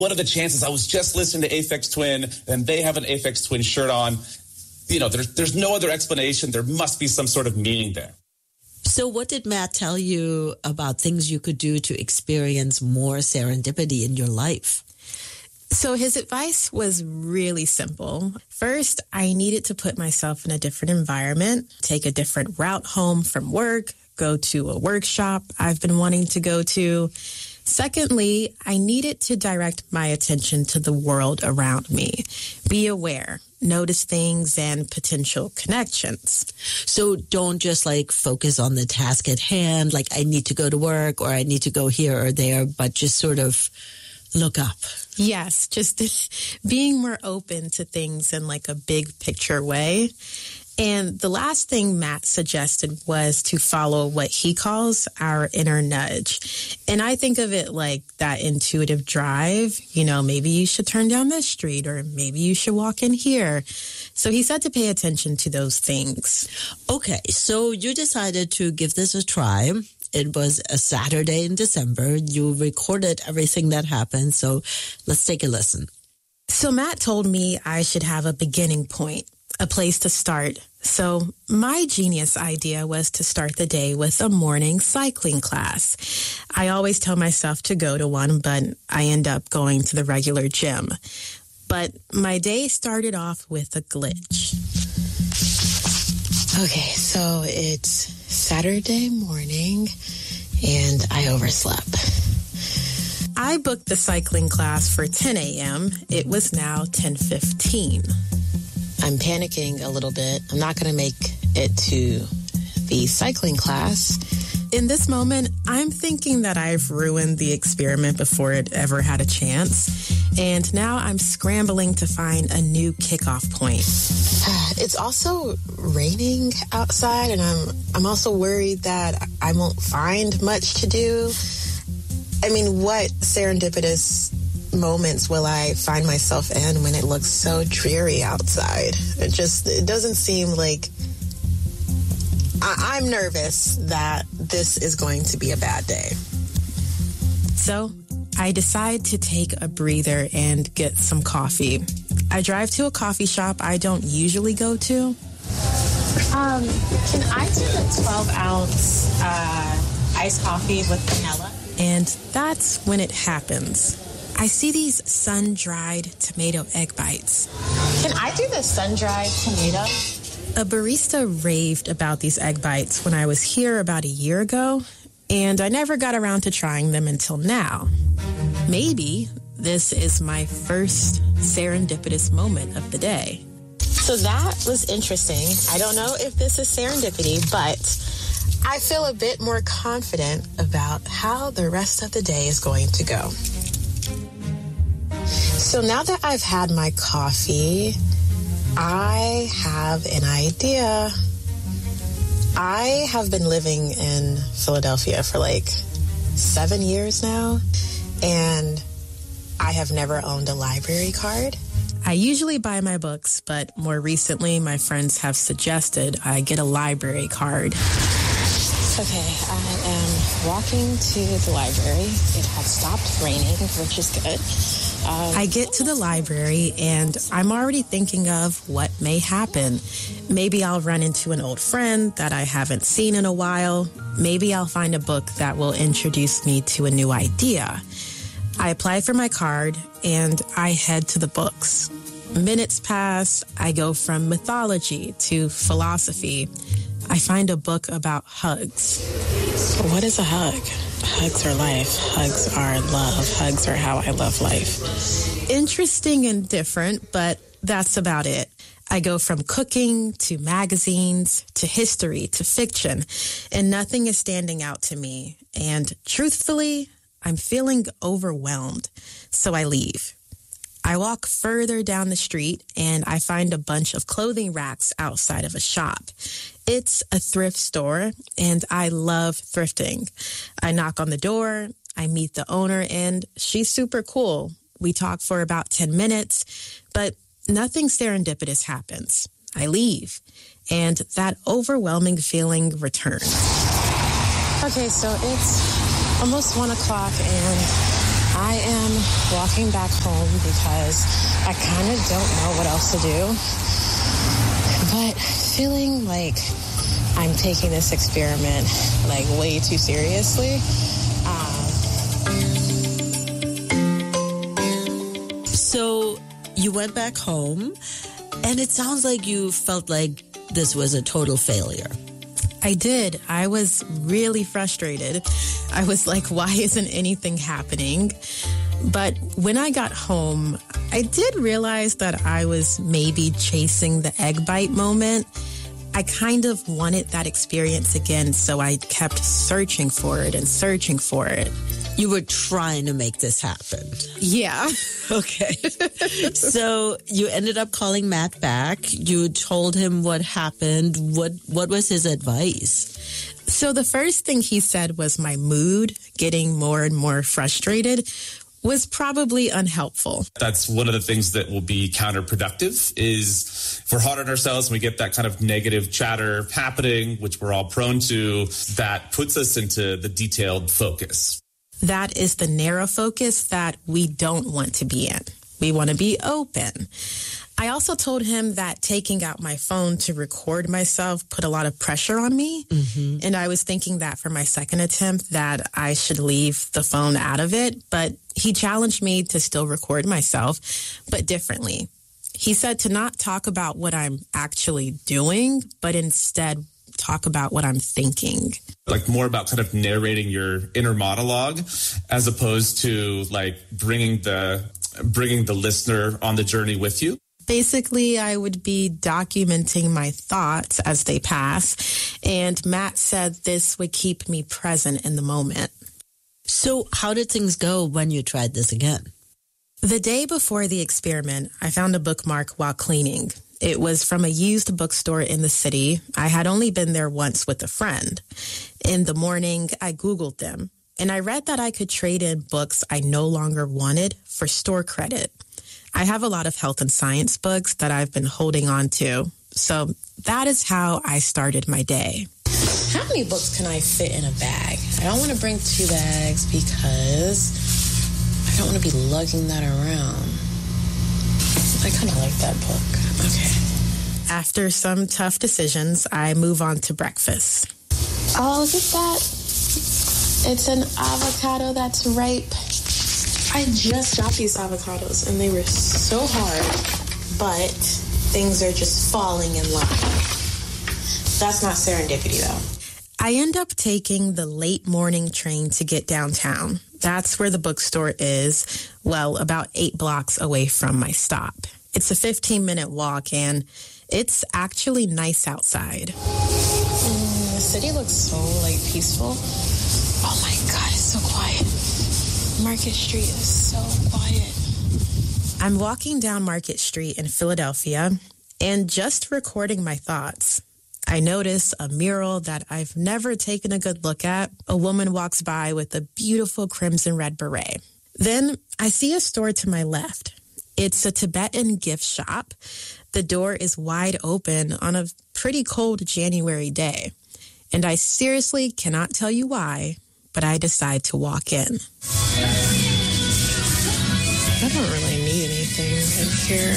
What are the chances? I was just listening to Aphex Twin, and they have an Aphex Twin shirt on. There's no other explanation. There must be some sort of meaning there. So what did Matt tell you about things you could do to experience more serendipity in your life? So his advice was really simple. First, I needed to put myself in a different environment, take a different route home from work, go to a workshop I've been wanting to go to. Secondly, I needed to direct my attention to the world around me. Be aware, notice things and potential connections. So don't just focus on the task at hand, like I need to go to work or I need to go here or there, but just sort of look up. Yes, just being more open to things in a big picture way. And the last thing Matt suggested was to follow what he calls our inner nudge. And I think of it like that intuitive drive. Maybe you should turn down this street or maybe you should walk in here. So he said to pay attention to those things. Okay, so you decided to give this a try. It was a Saturday in December. You recorded everything that happened. So let's take a listen. So Matt told me I should have a beginning point, a place to start. So my genius idea was to start the day with a morning cycling class. I always tell myself to go to one, but I end up going to the regular gym. But my day started off with a glitch. Okay, so it's Saturday morning and I overslept. I booked the cycling class for 10 a.m. It was now 10:15. I'm panicking a little bit. I'm not going to make it to the cycling class. In this moment, I'm thinking that I've ruined the experiment before it ever had a chance. And now I'm scrambling to find a new kickoff point. It's also raining outside, and I'm also worried that I won't find much to do. I mean, what serendipitous moments will I find myself in when it looks so dreary outside? It doesn't seem like... I'm nervous that this is going to be a bad day. So I decide to take a breather and get some coffee. I drive to a coffee shop I don't usually go to. Can I do the 12-ounce iced coffee with vanilla? And that's when it happens. I see these sun-dried tomato egg bites. Can I do the sun-dried tomato? A barista raved about these egg bites when I was here about a year ago, and I never got around to trying them until now. Maybe this is my first serendipitous moment of the day. So that was interesting. I don't know if this is serendipity, but I feel a bit more confident about how the rest of the day is going to go. So now that I've had my coffee, I have an idea. I have been living in Philadelphia for 7 years now, and I have never owned a library card. I usually buy my books, but more recently my friends have suggested I get a library card. Okay, I am walking to the library. It had stopped raining, which is good. I get to the library and I'm already thinking of what may happen. Maybe I'll run into an old friend that I haven't seen in a while. Maybe I'll find a book that will introduce me to a new idea. I apply for my card and I head to the books. Minutes pass. I go from mythology to philosophy. I find a book about hugs. What is a hug? Hugs are life. Hugs are love. Hugs are how I love life. Interesting and different, but that's about it. I go from cooking to magazines to history to fiction, and nothing is standing out to me. And truthfully, I'm feeling overwhelmed, so I leave. I walk further down the street and I find a bunch of clothing racks outside of a shop. It's a thrift store and I love thrifting. I knock on the door, I meet the owner and she's super cool. We talk for about 10 minutes, but nothing serendipitous happens. I leave and that overwhelming feeling returns. Okay, so it's almost 1 o'clock and I am walking back home because I kind of don't know what else to do, but feeling like I'm taking this experiment like way too seriously. So you went back home, and it sounds like you felt like this was a total failure. I did. I was really frustrated. I was like, why isn't anything happening? But when I got home, I did realize that I was maybe chasing the egg bite moment. I kind of wanted that experience again, so I kept searching for it and searching for it. You were trying to make this happen. Yeah. Okay. So you ended up calling Matt back. You told him what happened. What was his advice? So the first thing he said was my mood, getting more and more frustrated, was probably unhelpful. That's one of the things that will be counterproductive is if we're hard on ourselves and we get that kind of negative chatter happening, which we're all prone to, that puts us into the detailed focus. That is the narrow focus that we don't want to be in. We want to be open. I also told him that taking out my phone to record myself put a lot of pressure on me. Mm-hmm. And I was thinking that for my second attempt that I should leave the phone out of it. But he challenged me to still record myself, but differently. He said to not talk about what I'm actually doing, but instead talk about what I'm thinking. Like more about kind of narrating your inner monologue as opposed to like bringing the listener on the journey with you. Basically, I would be documenting my thoughts as they pass, and Matt said this would keep me present in the moment. So how did things go when you tried this again? The day before the experiment, I found a bookmark while cleaning. It was from a used bookstore in the city. I had only been there once with a friend. In the morning, I Googled them, and I read that I could trade in books I no longer wanted for store credit. I have a lot of health and science books that I've been holding on to. So that is how I started my day. How many books can I fit in a bag? I don't want to bring 2 bags because I don't want to be lugging that around. I kind of like that book. Okay. After some tough decisions, I move on to breakfast. Oh, look at that. It's an avocado that's ripe. I just got these avocados, and they were so hard, but things are just falling in line. That's not serendipity, though. I end up taking the late morning train to get downtown. That's where the bookstore is, well, about 8 blocks away from my stop. It's a 15-minute walk, and it's actually nice outside. The city looks so, peaceful. Oh, my God, it's so quiet. Market Street is so quiet. I'm walking down Market Street in Philadelphia and just recording my thoughts. I notice a mural that I've never taken a good look at. A woman walks by with a beautiful crimson red beret. Then I see a store to my left. It's a Tibetan gift shop. The door is wide open on a pretty cold January day. And I seriously cannot tell you why, but I decide to walk in. I don't really need anything in here.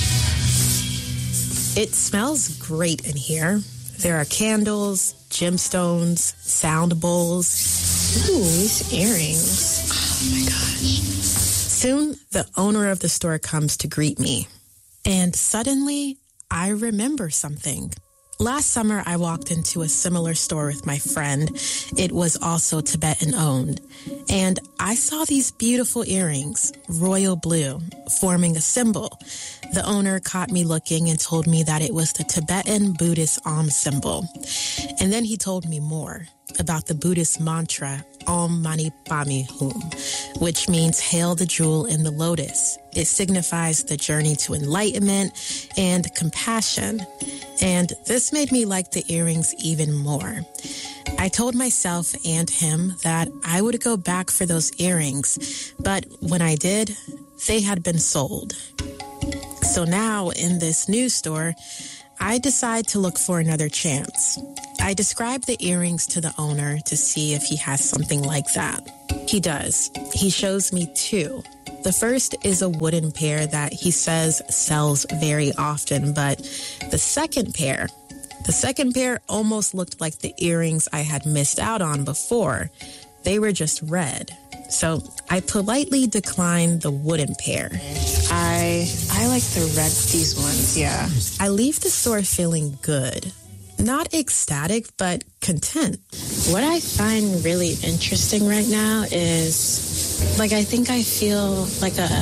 It smells great in here. There are candles, gemstones, sound bowls. Ooh, these earrings. Oh my gosh. Soon, the owner of the store comes to greet me. And suddenly, I remember something. Last summer, I walked into a similar store with my friend. It was also Tibetan owned. And I saw these beautiful earrings, royal blue, forming a symbol. The owner caught me looking and told me that it was the Tibetan Buddhist Om symbol. And then he told me more about the Buddhist mantra, Om Mani Padme Hum, which means hail the jewel in the lotus. It signifies the journey to enlightenment and compassion. And this made me like the earrings even more. I told myself and him that I would go back for those earrings, but when I did, they had been sold. So now in this new store, I decide to look for another chance. I describe the earrings to the owner to see if he has something like that. He does. He shows me two. The first is a wooden pair that he says sells very often, but the second pair almost looked like the earrings I had missed out on before. They were just red. So I politely declined the wooden pair. I like these ones, yeah. I leave the store feeling good. Not ecstatic, but content. What I find really interesting right now is, I think I feel like a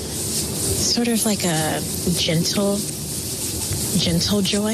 gentle joy.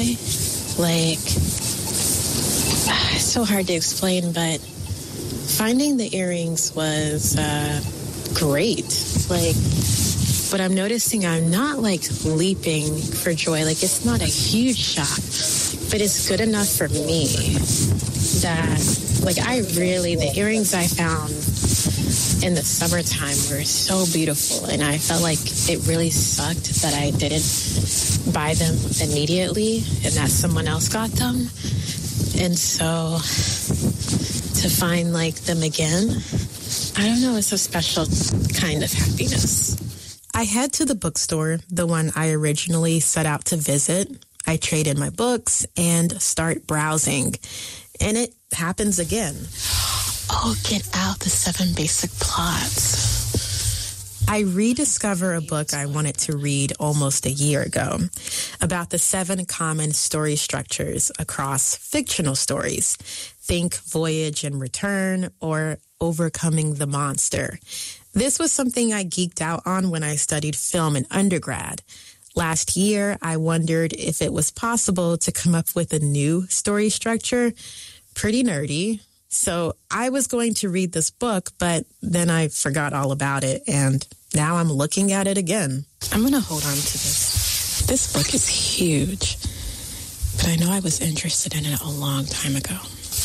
It's so hard to explain, but finding the earrings was great. But I'm noticing I'm not leaping for joy. It's not a huge shock, but it's good enough for me that the earrings I found in the summertime were so beautiful, and I felt like it really sucked that I didn't buy them immediately and that someone else got them. And so to find them again, I don't know, it's a special kind of happiness. I head to the bookstore, the one I originally set out to visit. I trade in my books and start browsing. And it happens again. Oh, get out the 7 basic plots. I rediscover a book I wanted to read almost a year ago about the 7 common story structures across fictional stories. Think Voyage and Return or Overcoming the Monster. This was something I geeked out on when I studied film in undergrad. Last year, I wondered if it was possible to come up with a new story structure. Pretty nerdy. So I was going to read this book, but then I forgot all about it, and now I'm looking at it again. I'm going to hold on to this. This book is huge, but I know I was interested in it a long time ago.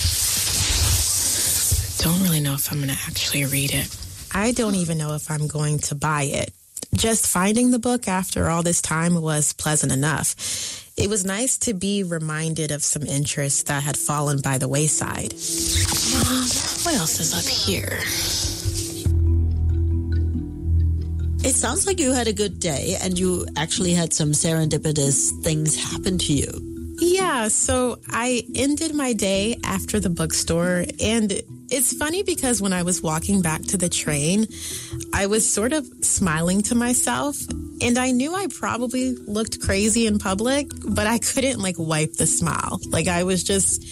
Don't really know if I'm going to actually read it. I don't even know if I'm going to buy it. Just finding the book after all this time was pleasant enough. It was nice to be reminded of some interests that had fallen by the wayside. What else is up here? It sounds like you had a good day and you actually had some serendipitous things happen to you. Yeah, so I ended my day after the bookstore, and it's funny because when I was walking back to the train, I was sort of smiling to myself, and I knew I probably looked crazy in public, but I couldn't wipe the smile. I was just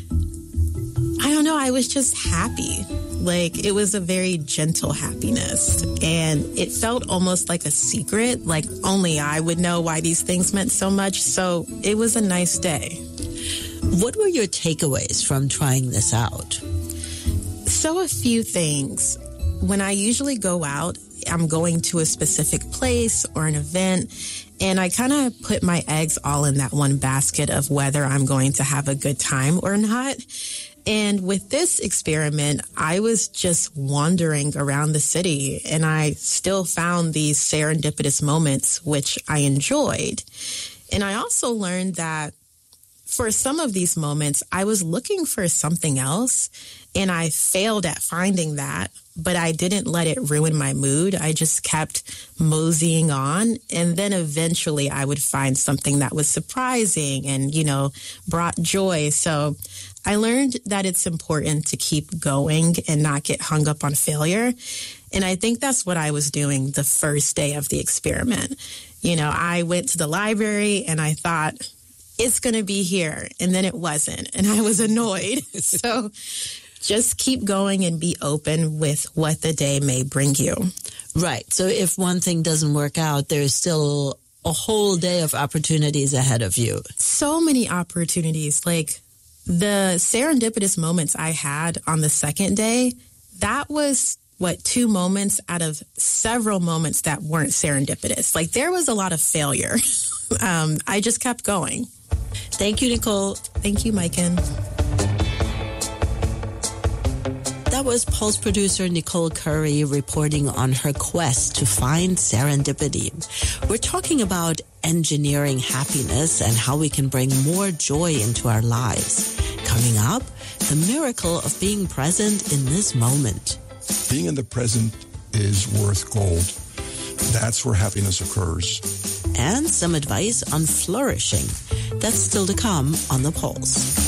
happy. It was a very gentle happiness, and it felt almost like a secret, only I would know why these things meant so much, so it was a nice day. What were your takeaways from trying this out? So a few things. When I usually go out, I'm going to a specific place or an event, and I kind of put my eggs all in that one basket of whether I'm going to have a good time or not. And with this experiment, I was just wandering around the city, and I still found these serendipitous moments, which I enjoyed. And I also learned that for some of these moments, I was looking for something else, and I failed at finding that, but I didn't let it ruin my mood. I just kept moseying on, and then eventually I would find something that was surprising and, brought joy. So I learned that it's important to keep going and not get hung up on failure. And I think that's what I was doing the first day of the experiment. I went to the library and I thought, it's going to be here. And then it wasn't. And I was annoyed. So just keep going and be open with what the day may bring you. Right. So if one thing doesn't work out, there's still a whole day of opportunities ahead of you. So many opportunities. The serendipitous moments I had on the second day, that was 2 moments out of several moments that weren't serendipitous. There was a lot of failure. I just kept going. Thank you, Nicole. Thank you, Maiken. That was Pulse producer Nicole Curry reporting on her quest to find serendipity. We're talking about engineering happiness and how we can bring more joy into our lives. Coming up, the miracle of being present in this moment. Being in the present is worth gold. That's where happiness occurs. And some advice on flourishing. That's still to come on The Pulse.